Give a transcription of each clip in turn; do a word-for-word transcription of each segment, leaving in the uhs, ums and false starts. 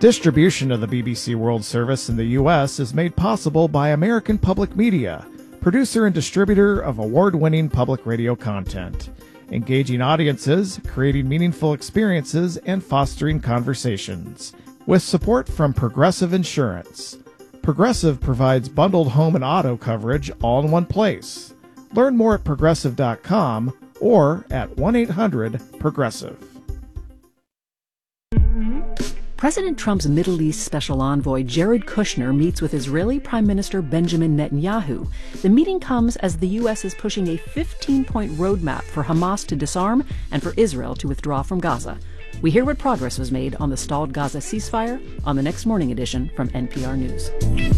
Distribution of the B B C World Service in the U S is made possible by American Public Media, producer and distributor of award-winning public radio content, engaging audiences, creating meaningful experiences, and fostering conversations. With support from Progressive Insurance. Progressive provides bundled home and auto coverage all in one place. Learn more at progressive dot com or at one eight hundred progressive. President Trump's Middle East special envoy Jared Kushner meets with Israeli Prime Minister Benjamin Netanyahu. The meeting comes as the U S is pushing a fifteen-point roadmap for Hamas to disarm and for Israel to withdraw from Gaza. We hear what progress was made on the stalled Gaza ceasefire on the Next Morning edition from N P R News.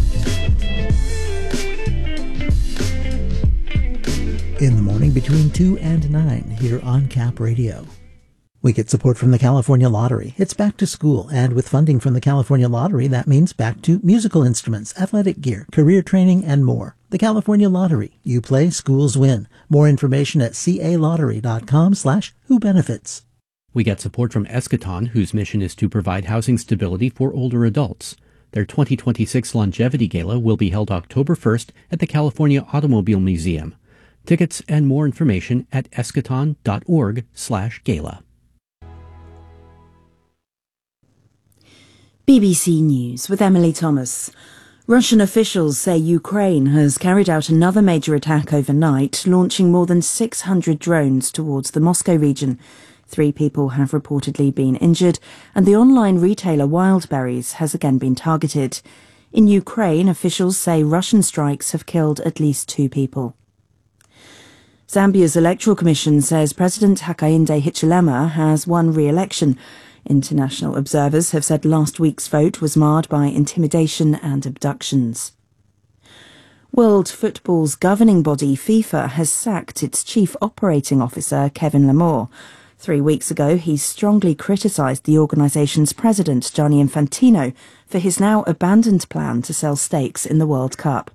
In the morning between two and nine here on Cap Radio. We get support from the California Lottery. It's back to school, and with funding from the California Lottery, that means back to musical instruments, athletic gear, career training, and more. The California Lottery. You play, schools win. More information at calottery.com slash who benefits. We get support from Eschaton, whose mission is to provide housing stability for older adults. Their twenty twenty-six Longevity Gala will be held October first at the California Automobile Museum. Tickets and more information at eschaton.org slash gala. B B C News with Emily Thomas. Russian officials say Ukraine has carried out another major attack overnight, launching more than six hundred drones towards the Moscow region. Three people have reportedly been injured, and the online retailer Wildberries has again been targeted. In Ukraine, officials say Russian strikes have killed at least two people. Zambia's Electoral Commission says President Hakainde Hichilema has won re-election. International observers have said last week's vote was marred by intimidation and abductions. World Football's governing body, FIFA, has sacked its chief operating officer, Kevin Lamore. Three weeks ago, he strongly criticised the organisation's president, Gianni Infantino, for his now abandoned plan to sell stakes in the World Cup.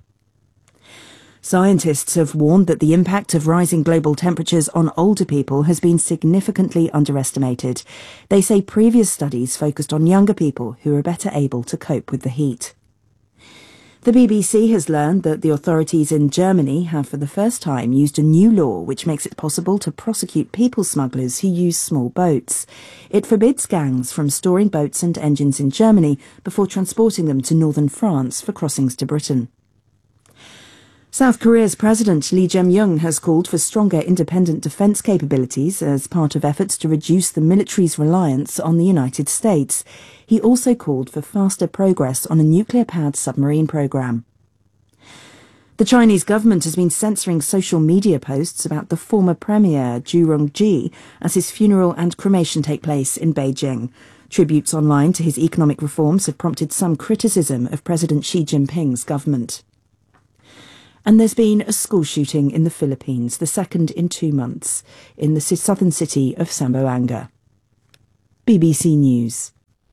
Scientists have warned that the impact of rising global temperatures on older people has been significantly underestimated. They say previous studies focused on younger people who are better able to cope with the heat. The B B C has learned that the authorities in Germany have for the first time used a new law which makes it possible to prosecute people smugglers who use small boats. It forbids gangs from storing boats and engines in Germany before transporting them to northern France for crossings to Britain. South Korea's President Lee Jae-myung has called for stronger independent defence capabilities as part of efforts to reduce the military's reliance on the United States. He also called for faster progress on a nuclear-powered submarine program. The Chinese government has been censoring social media posts about the former premier Zhu Rongji as his funeral and cremation take place in Beijing. Tributes online to his economic reforms have prompted some criticism of President Xi Jinping's government. And there's been a school shooting in the Philippines, the second in two months, in the southern city of Zamboanga. B B C News.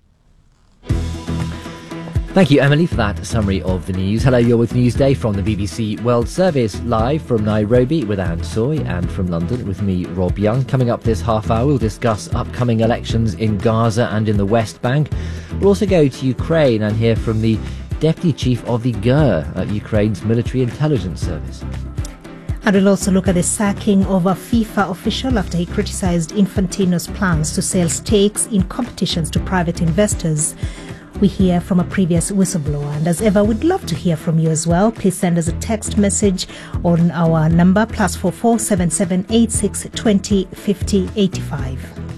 Thank you, Emily, for that summary of the news. Hello, you're with Newsday from the B B C World Service, live from Nairobi with Anne Soy, and from London with me, Rob Young. Coming up this half hour, we'll discuss upcoming elections in Gaza and in the West Bank. We'll also go to Ukraine and hear from the Deputy Chief of the G U R, uh, Ukraine's military intelligence service. And we'll also look at the sacking of a FIFA official after he criticised Infantino's plans to sell stakes in competitions to private investors. We hear from a previous whistleblower, and as ever, we'd love to hear from you as well. Please send us a text message on our number plus four four seven seven eight six twenty fifty eighty five.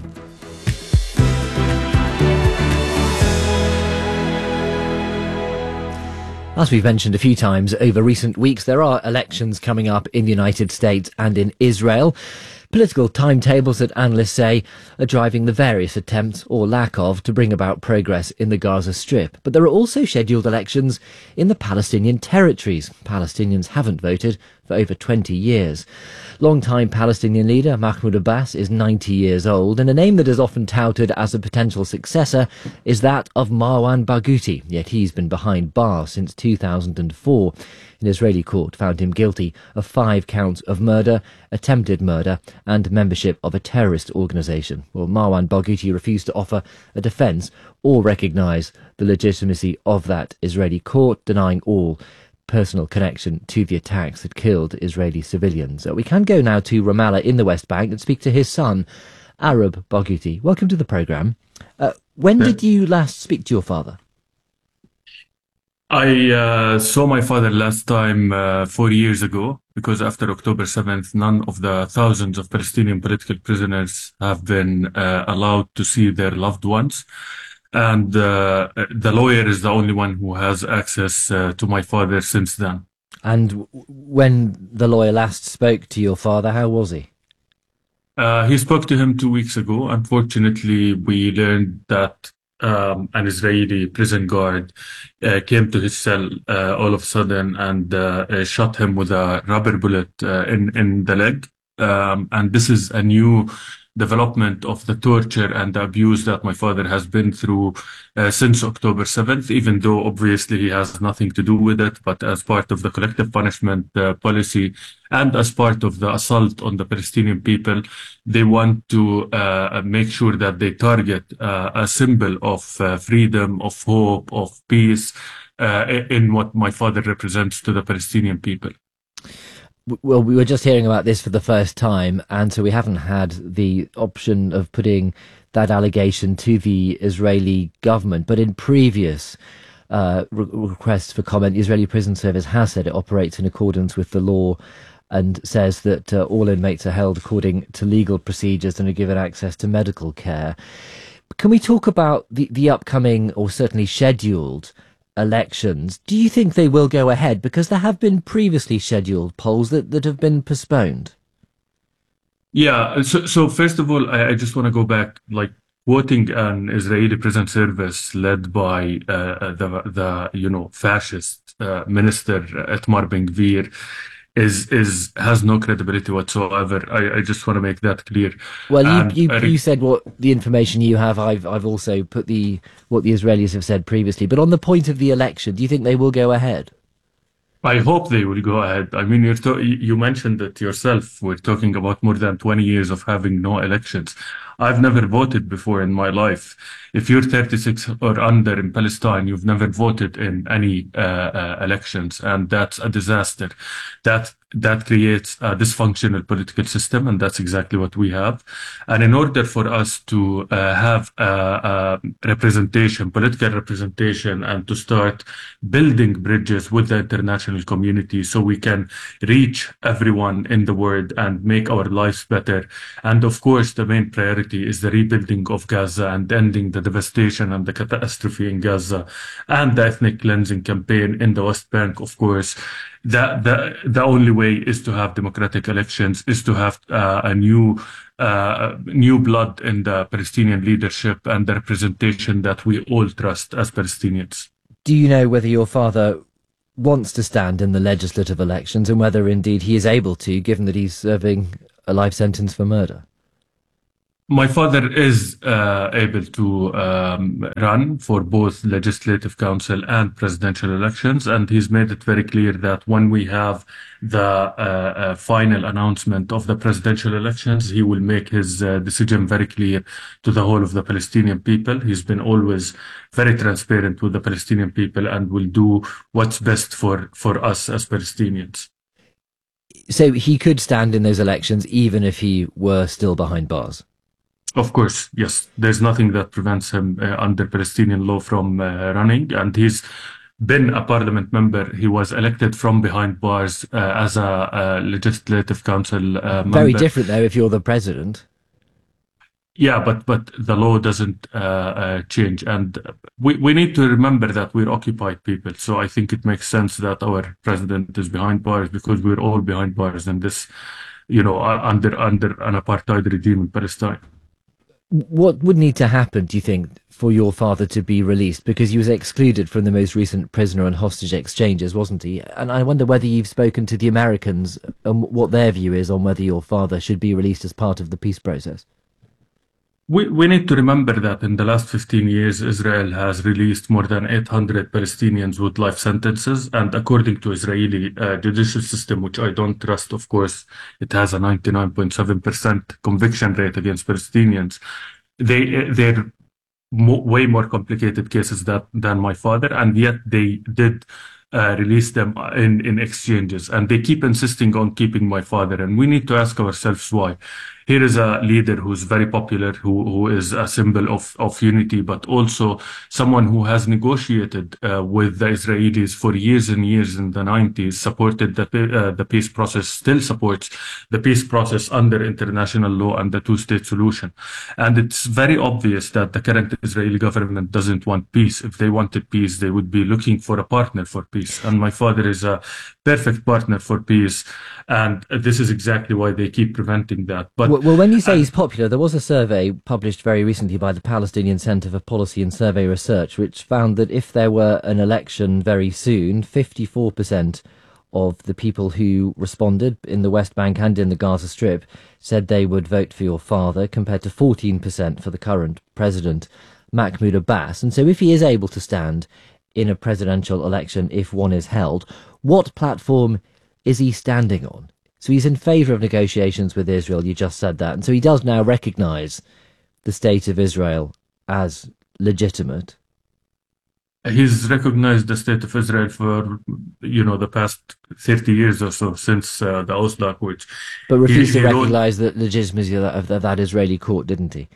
As we've mentioned a few times over recent weeks, there are elections coming up in the United States and in Israel. Political timetables that analysts say are driving the various attempts, or lack of, to bring about progress in the Gaza Strip. But there are also scheduled elections in the Palestinian territories. Palestinians haven't voted for over twenty years. Longtime Palestinian leader Mahmoud Abbas is ninety years old, and a name that is often touted as a potential successor is that of Marwan Barghouti, yet he's been behind bars since two thousand four. An Israeli court found him guilty of five counts of murder, attempted murder, and membership of a terrorist organisation. Well, Marwan Barghouti refused to offer a defence or recognise the legitimacy of that Israeli court, denying all personal connection to the attacks that killed Israeli civilians. Uh, we can go now to Ramallah in the West Bank and speak to his son, Arab Barghouti. Welcome to the programme. Uh, when did you last speak to your father? I uh, saw my father last time uh, four years ago, because after October seventh, none of the thousands of Palestinian political prisoners have been uh, allowed to see their loved ones. And uh, the lawyer is the only one who has access uh, to my father since then. And w- when the lawyer last spoke to your father, how was he? Uh, he spoke to him two weeks ago. Unfortunately, we learned that Um, an Israeli prison guard uh, came to his cell uh, all of a sudden and uh, uh, shot him with a rubber bullet uh, in, in the leg. Um, and this is a new development of the torture and the abuse that my father has been through uh, since October seventh, even though obviously he has nothing to do with it, but as part of the collective punishment uh, policy and as part of the assault on the Palestinian people, they want to uh, make sure that they target uh, a symbol of uh, freedom, of hope, of peace uh, in what my father represents to the Palestinian people. Well, we were just hearing about this for the first time, and so we haven't had the option of putting that allegation to the Israeli government. But in previous uh, re- requests for comment, the Israeli Prison Service has said it operates in accordance with the law and says that uh, all inmates are held according to legal procedures and are given access to medical care. Can we talk about the, the upcoming, or certainly scheduled, elections? Do you think they will go ahead? Because there have been previously scheduled polls that, that have been postponed. Yeah, so, so first of all, I, I just want to go back, like quoting an Israeli prison service led by uh, the, the, you know, fascist uh, minister Itamar Ben-Gvir is is has no credibility whatsoever. I, I just want to make that clear. Well, you, And you, I- you said what the information you have. I've I've also put the what the Israelis have said previously. But on the point of the election, do you think they will go ahead? I hope they will go ahead. I mean, you're to- you mentioned it yourself. We're talking about more than twenty years of having no elections. I've never voted before in my life. If you're thirty-six or under in Palestine, you've never voted in any uh, uh, elections, and that's a disaster. That that creates a dysfunctional political system, and that's exactly what we have. And in order for us to uh, have a, a representation, political representation, and to start building bridges with the international community so we can reach everyone in the world and make our lives better. And of course, the main priority is the rebuilding of Gaza and ending the devastation and the catastrophe in Gaza, and the ethnic cleansing campaign in the West Bank, of course. The, the, the only way is to have democratic elections, is to have uh, a new uh, new blood in the Palestinian leadership and the representation that we all trust as Palestinians. Do you know whether your father wants to stand in the legislative elections, and whether indeed he is able to, given that he's serving a life sentence for murder? My father is uh, able to um, run for both legislative council and presidential elections, and he's made it very clear that when we have the uh, uh, final announcement of the presidential elections, he will make his uh, decision very clear to the whole of the Palestinian people. He's been always very transparent with the Palestinian people and will do what's best for, for us as Palestinians. So he could stand in those elections even if he were still behind bars? Of course, yes. There's nothing that prevents him uh, under Palestinian law from uh, running, and he's been a parliament member. He was elected from behind bars uh, as a, a legislative council uh, member. Very different, though, if you're the president. Yeah, but but the law doesn't uh, uh, change, and we we need to remember that we're occupied people. So I think it makes sense that our president is behind bars, because we're all behind bars in this, you know, under under an apartheid regime in Palestine. What would need to happen, do you think, for your father to be released? Because he was excluded from the most recent prisoner and hostage exchanges, wasn't he? And I wonder whether you've spoken to the Americans and what their view is on whether your father should be released as part of the peace process. We, we need to remember that in the last fifteen years, Israel has released more than eight hundred Palestinians with life sentences. And according to Israeli uh, judicial system, which I don't trust, of course, it has a ninety-nine point seven percent conviction rate against Palestinians. They, they're mo- way more complicated cases that, than my father, and yet they did uh, release them in, in exchanges. And they keep insisting on keeping my father. And we need to ask ourselves why. Here is a leader who's very popular, who, who is a symbol of, of unity, but also someone who has negotiated uh, with the Israelis for years and years in the nineties, supported the, uh, the peace process, still supports the peace process under international law and the two-state solution. And it's very obvious that the current Israeli government doesn't want peace. If they wanted peace, they would be looking for a partner for peace. And my father is a perfect partner for peace. And this is exactly why they keep preventing that. But Well, well, when you say he's popular, there was a survey published very recently by the Palestinian Centre for Policy and Survey Research, which found that if there were an election very soon, fifty-four percent of the people who responded in the West Bank and in the Gaza Strip said they would vote for your father, compared to fourteen percent for the current president, Mahmoud Abbas. And so if he is able to stand in a presidential election, if one is held, what platform is he standing on? So he's in favour of negotiations with Israel, you just said that. And so he does now recognise the state of Israel as legitimate. He's recognized the state of Israel for, you know, the past thirty years or so, since uh, the Oslo Accords. But refused He- to he wrote- recognise the legitimacy of that, of that, that Israeli court, didn't he?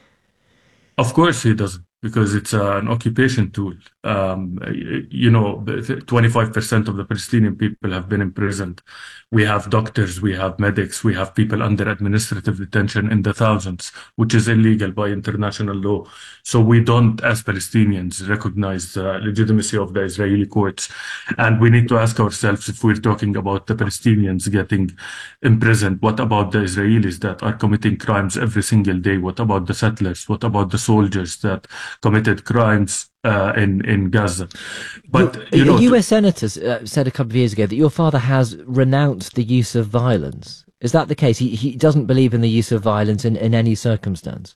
Of course he doesn't, because it's uh, an occupation tool. Um, y- you know, twenty-five percent of the Palestinian people have been imprisoned. We have doctors, we have medics, we have people under administrative detention in the thousands, which is illegal by international law. So we don't, as Palestinians, recognize the legitimacy of the Israeli courts. And we need to ask ourselves, if we're talking about the Palestinians getting imprisoned, what about the Israelis that are committing crimes every single day? What about the settlers? What about the soldiers that committed crimes uh, in, in Gaza? But, you a know, U S senator uh, said a couple of years ago that your father has renounced the use of violence. Is that the case? He, he doesn't believe in the use of violence in, in any circumstance.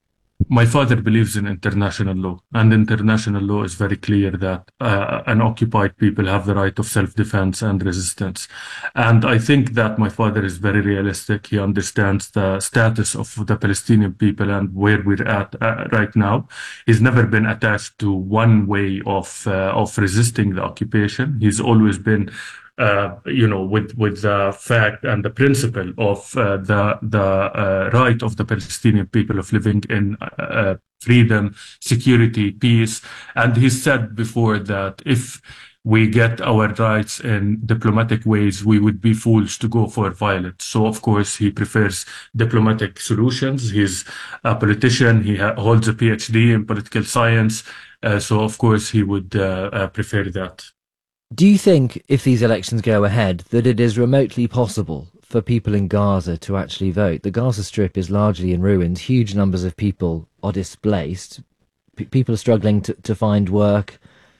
my father believes in international law, and international law is very clear that uh, unoccupied people have the right of self-defense and resistance. And I think that my father is very realistic. He understands the status of the Palestinian people and where we're at uh, right now. He's never been attached to one way of uh, of resisting the occupation. He's always been Uh, you know, with with the fact and the principle of uh, the the uh, right of the Palestinian people of living in uh, freedom, security, peace. And he said before that if we get our rights in diplomatic ways, we would be fools to go for violence. So, of course, he prefers diplomatic solutions. He's a politician. He ha- holds a P H D in political science. Uh, so, of course, he would uh, uh, prefer that. Do you think, if these elections go ahead, that it is remotely possible for people in Gaza to actually vote? The Gaza Strip is largely in ruins. Huge numbers of people are displaced. P- people are struggling to, to find work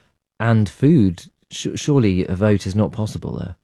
and food. Sh- surely a vote is not possible there.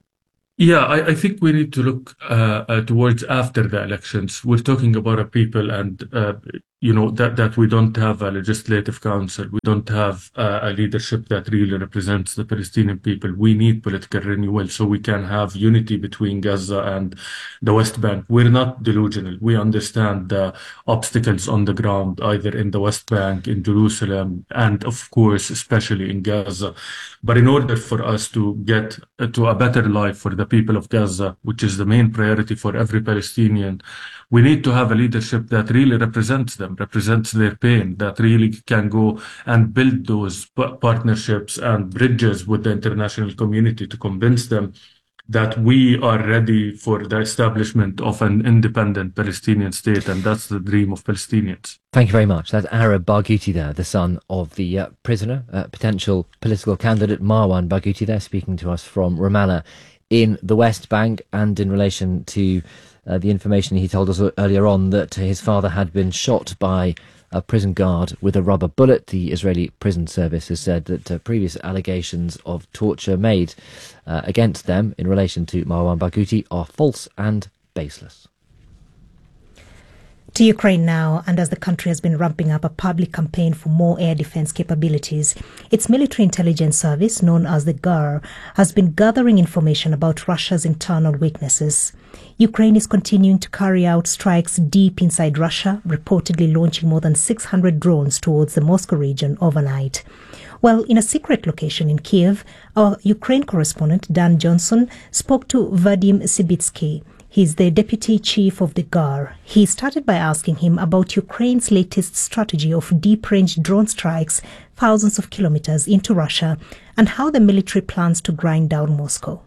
Yeah, I, I think we need to look uh, uh, towards after the elections. We're talking about a people and, uh, you know, that, that we don't have a legislative council. We don't have uh, a leadership that really represents the Palestinian people. We need political renewal so we can have unity between Gaza and the West Bank. We're not delusional. We understand the obstacles on the ground, either in the West Bank, in Jerusalem, and of course, especially in Gaza. But in order for us to get uh, to a better life for the people of Gaza, which is the main priority for every Palestinian, we need to have a leadership that really represents them, represents their pain, that really can go and build those p- partnerships and bridges with the international community to convince them that we are ready for the establishment of an independent Palestinian state, and that's the dream of Palestinians. Thank you very much. That's Arab Barghouti there, the son of the uh, prisoner, uh, potential political candidate Marwan Barghouti there, speaking to us from Ramallah in the West Bank, and in relation to uh, the information he told us earlier on that his father had been shot by a prison guard with a rubber bullet. The Israeli prison service has said that uh, previous allegations of torture made uh, against them in relation to Marwan Barghouti are false and baseless. To Ukraine now, and as the country has been ramping up a public campaign for more air defense capabilities, its military intelligence service, known as the G A R, has been gathering information about Russia's internal weaknesses. Ukraine is continuing to carry out strikes deep inside Russia, reportedly launching more than six hundred drones towards the Moscow region overnight. Well, in a secret location in Kiev, our Ukraine correspondent Dan Johnson spoke to Vadim Sibitsky. He's the deputy chief of the G A R. He started by asking him about Ukraine's latest strategy of deep-range drone strikes thousands of kilometers into Russia and how the military plans to grind down Moscow.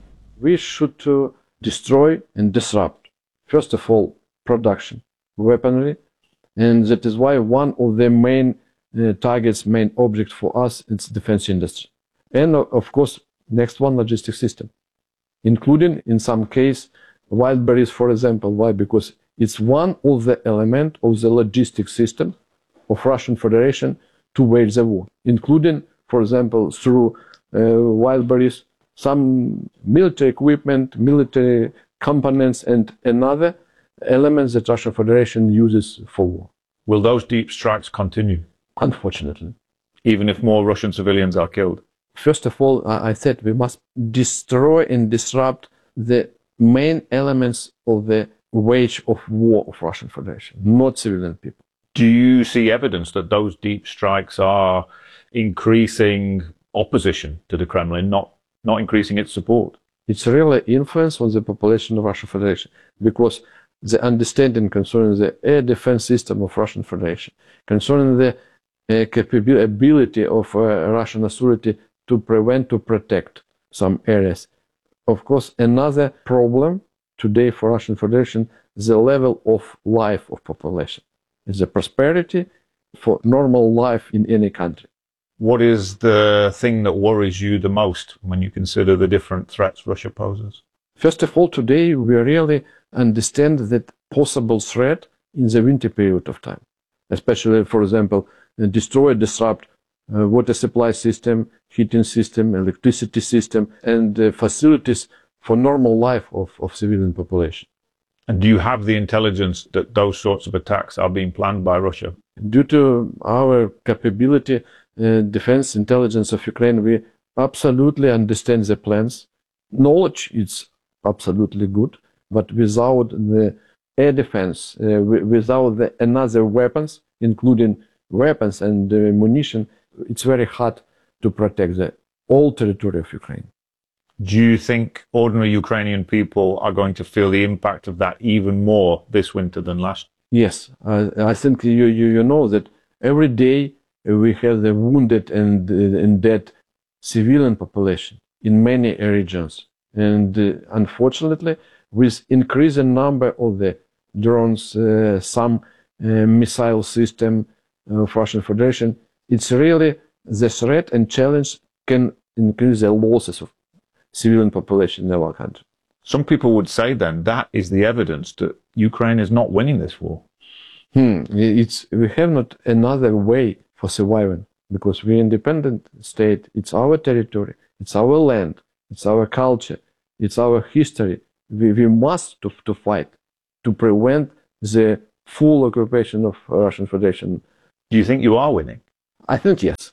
We should uh, destroy and disrupt, first of all, production, weaponry, and that is why one of the main uh, targets, main object for us, is defense industry. And, uh, of course, next one, logistics system, including, in some case, Wildberries, for example. Why? Because it's one of the elements of the logistics system of Russian Federation to wage the war, including, for example, through uh, Wildberries, some military equipment, military components, and another elements that Russian Federation uses for war. Will those deep strikes continue? Unfortunately. Even if more Russian civilians are killed? First of all, I said we must destroy and disrupt the main elements of the wage of war of Russian Federation, not civilian people. Do you see evidence that those deep strikes are increasing opposition to the Kremlin, not, not increasing its support? It's really influence on the population of Russian Federation, because the understanding concerning the air defense system of Russian Federation, concerning the uh, capability of uh, Russian authority to prevent, to protect some areas. Of course, another problem today for Russian Federation is the level of life of population. It's the prosperity for normal life in any country. What is the thing that worries you the most when you consider the different threats Russia poses? First of all, today we really understand that possible threat in the winter period of time, especially, for example, destroy, disrupt Uh, water supply system, heating system, electricity system, and uh, facilities for normal life of, of civilian population. And do you have the intelligence that those sorts of attacks are being planned by Russia? Due to our capability, uh, defense intelligence of Ukraine, we absolutely understand the plans. Knowledge is absolutely good, but without the air defense, uh, without the another weapons, including weapons and uh, munition, it's very hard to protect the whole territory of Ukraine. Do you think ordinary Ukrainian people are going to feel the impact of that even more this winter than last? Yes, uh, I think you, you you know that every day we have the wounded and, uh, and dead civilian population in many regions. And uh, unfortunately, with increasing number of the drones, uh, some uh, missile system of Russian Federation, it's really the threat and challenge can increase the losses of civilian population in our country. Some people would say then that is the evidence that Ukraine is not winning this war. Hmm. It's, we have not another way for surviving, because we're an independent state. It's our territory. It's our land. It's our culture. It's our history. We, we must to, to fight to prevent the full occupation of Russian Federation. Do you think you are winning? I think yes.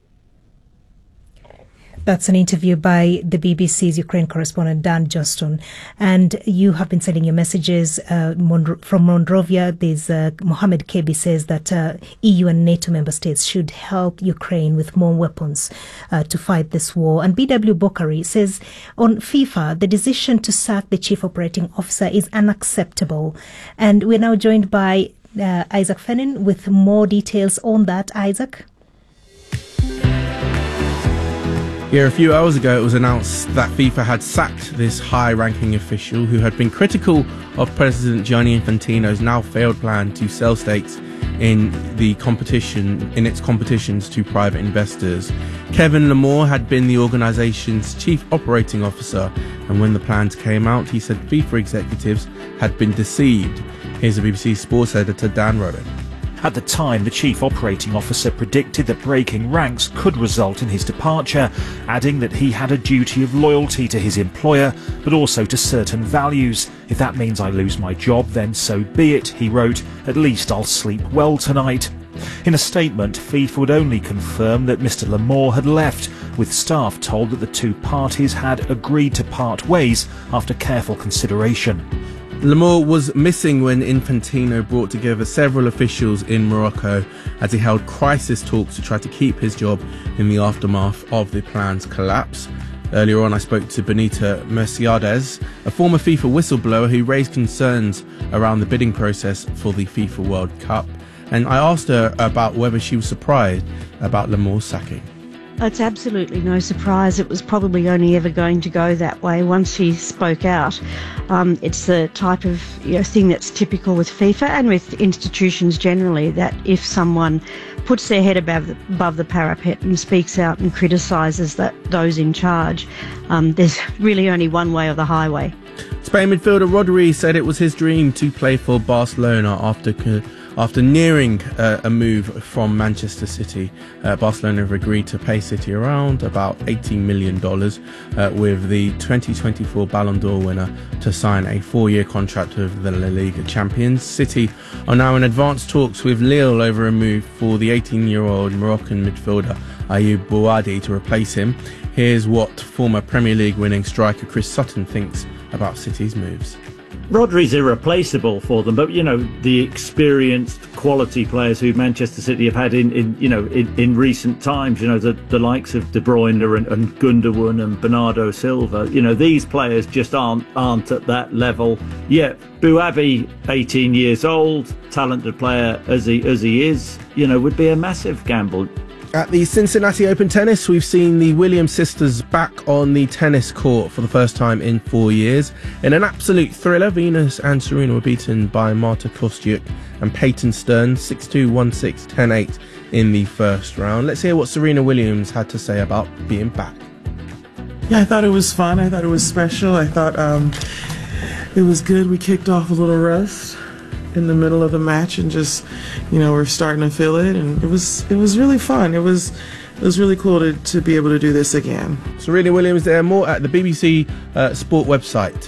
That's an interview by the B B C's Ukraine correspondent Dan Johnston. And you have been sending your messages uh, from Monrovia. There's uh, Mohammed Kebi says that uh, E U and NATO member states should help Ukraine with more weapons uh, to fight this war. And B W Bokhari says on FIFA, the decision to sack the chief operating officer is unacceptable. And we're now joined by uh, Isaac Fenin with more details on that. Isaac? Yeah, a few hours ago it was announced that FIFA had sacked this high-ranking official who had been critical of President Gianni Infantino's now failed plan to sell stakes in the competition, in its competitions to private investors. Kevin Lamore had been the organisation's chief operating officer, and when the plans came out, he said FIFA executives had been deceived. Here's the B B C sports editor Dan Rowan. At the time, the chief operating officer predicted that breaking ranks could result in his departure, adding that he had a duty of loyalty to his employer, but also to certain values. If that means I lose my job, then so be it, he wrote. At least I'll sleep well tonight. In a statement, FIFA would only confirm that Mister Lamore had left, with staff told that the two parties had agreed to part ways after careful consideration. Lamore was missing when Infantino brought together several officials in Morocco as he held crisis talks to try to keep his job in the aftermath of the plan's collapse. Earlier on, I spoke to Benita Mercedes, a former FIFA whistleblower who raised concerns around the bidding process for the FIFA World Cup. And I asked her about whether she was surprised about Lamore's sacking. It's absolutely no surprise. It was probably only ever going to go that way once he spoke out. Um, it's the type of you know, thing that's typical with FIFA and with institutions generally, that if someone puts their head above the, above the parapet and speaks out and criticises that those in charge, um, there's really only one way or the highway. Spain midfielder Rodri said it was his dream to play for Barcelona after after nearing uh, a move from Manchester City. Uh, Barcelona have agreed to pay City around about eighteen million dollars uh, with the twenty twenty-four Ballon d'Or winner to sign a four-year contract with the La Liga champions. City are now in advanced talks with Lille over a move for the eighteen-year-old Moroccan midfielder Ayoub Bouadi to replace him. Here's what former Premier League winning striker Chris Sutton thinks about City's moves. Rodri's irreplaceable for them, but you know the experienced quality players who Manchester City have had in, in you know in, in recent times, you know the, the likes of De Bruyne and, and Gundogan and Bernardo Silva, you know these players just aren't aren't at that level yet. Bouadi, eighteen years old, talented player as he as he is, you know would be a massive gamble. At the Cincinnati Open Tennis, we've seen the Williams sisters back on the tennis court for the first time in four years. In an absolute thriller, Venus and Serena were beaten by Marta Kostyuk and Peyton Stern six two, one six, ten eight in the first round. Let's hear what Serena Williams had to say about being back. Yeah, I thought it was fun. I thought it was special. I thought um, it was good. We kicked off a little rust in the middle of the match and just, you know, we're starting to feel it, and it was it was really fun. It was it was really cool to, to be able to do this again. Serena Williams there, more at the B B C uh, Sport website.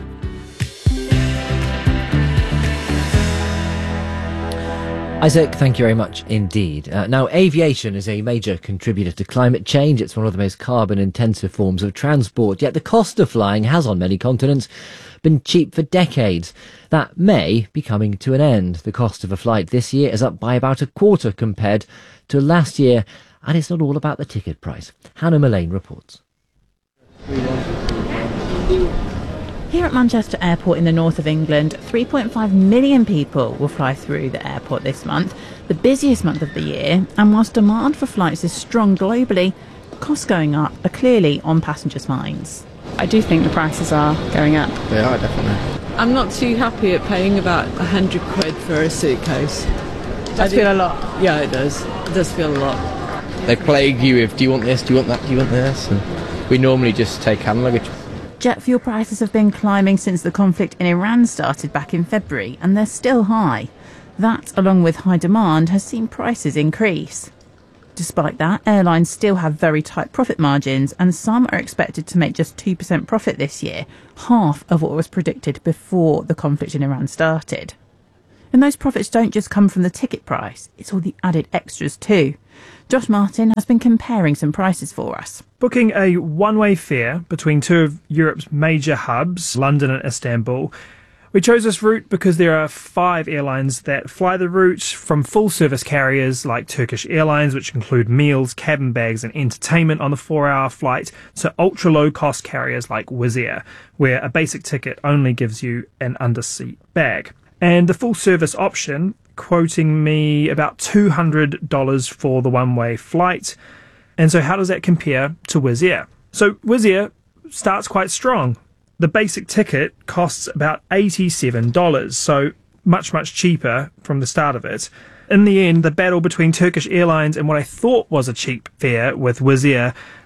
Isaac, thank you very much indeed. Uh, now, aviation is a major contributor to climate change. It's one of the most carbon-intensive forms of transport, yet the cost of flying has, on many continents, been cheap for decades. That may be coming to an end. The cost of a flight this year is up by about a quarter compared to last year, and it's not all about the ticket price. Hannah Mullane reports. Here at Manchester Airport in the north of England, three point five million people will fly through the airport this month, the busiest month of the year, and whilst demand for flights is strong globally, costs going up are clearly on passengers' minds. I do think the prices are going up. They are, definitely. I'm not too happy at paying about a hundred quid for a suitcase. It does feel a lot. Yeah, it does. It does feel a lot. They plague you with, do you want this, do you want that, do you want this? And we normally just take hand luggage. Jet fuel prices have been climbing since the conflict in Iran started back in February, and they're still high. That, along with high demand, has seen prices increase. Despite that, airlines still have very tight profit margins, and some are expected to make just two percent profit this year, half of what was predicted before the conflict in Iran started. And those profits don't just come from the ticket price, it's all the added extras too. Josh Martin has been comparing some prices for us. Booking a one-way fare between two of Europe's major hubs, London and Istanbul. We chose this route because there are five airlines that fly the route, from full-service carriers like Turkish Airlines, which include meals, cabin bags and entertainment on the four-hour flight, to ultra-low-cost carriers like Wizz Air, where a basic ticket only gives you an under-seat bag. And the full-service option, quoting me about two hundred dollars for the one-way flight. And so how does that compare to Wizz Air? So Wizz Air starts quite strong. The basic ticket costs about eighty-seven dollars, so much, much cheaper from the start of it. In the end, the battle between Turkish Airlines and what I thought was a cheap fare with Wizz Air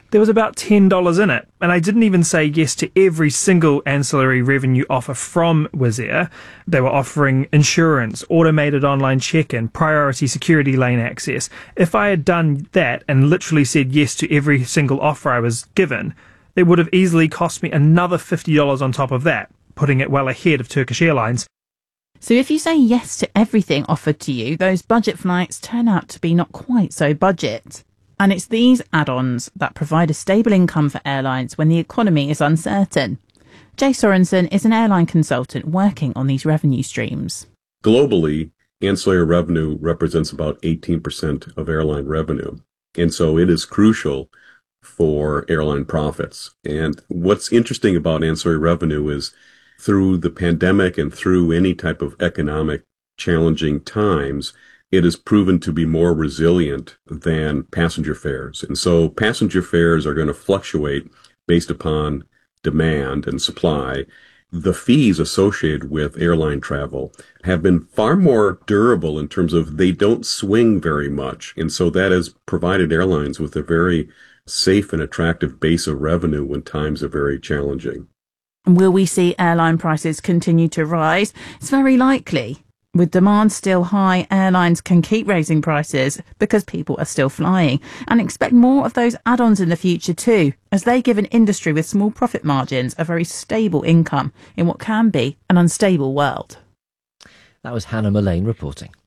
there was about ten dollars in it. And I didn't even say yes to every single ancillary revenue offer from Wizz Air. They were offering insurance, automated online check-in, priority security lane access. If I had done that and literally said yes to every single offer I was given, it would have easily cost me another fifty dollars on top of that, putting it well ahead of Turkish Airlines. So if you say yes to everything offered to you, those budget flights turn out to be not quite so budget. And it's these add-ons that provide a stable income for airlines when the economy is uncertain. Jay Sorensen is an airline consultant working on these revenue streams. Globally, ancillary revenue represents about eighteen percent of airline revenue. And so it is crucial for airline profits. And what's interesting about ancillary revenue is through the pandemic and through any type of economic challenging times, it has proven to be more resilient than passenger fares. And so passenger fares are going to fluctuate based upon demand and supply. The fees associated with airline travel have been far more durable in terms of they don't swing very much. And so that has provided airlines with a very safe and attractive base of revenue when times are very challenging. Will we see airline prices continue to rise? It's very likely. With demand still high, airlines can keep raising prices because people are still flying, and expect more of those add-ons in the future too, as they give an industry with small profit margins a very stable income in what can be an unstable world. That was Hannah Mullane reporting.